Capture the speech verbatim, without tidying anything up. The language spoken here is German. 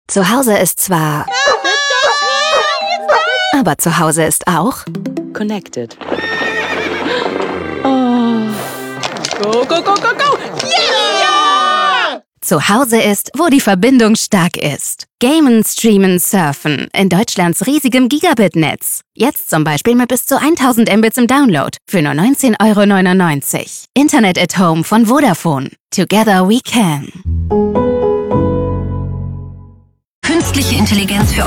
Zu Hause ist zwar... Aber zu Hause ist auch... Connected. Oh. Go, go, go, go, go! Yeah! Zu Hause ist, wo die Verbindung stark ist. Gamen, streamen, surfen. In Deutschlands riesigem Gigabit-Netz. Jetzt zum Beispiel mit bis zu tausend Mbits im Download. Für nur neunzehn Euro neunundneunzig. Internet at Home von Vodafone. Together we can. Künstliche Intelligenz für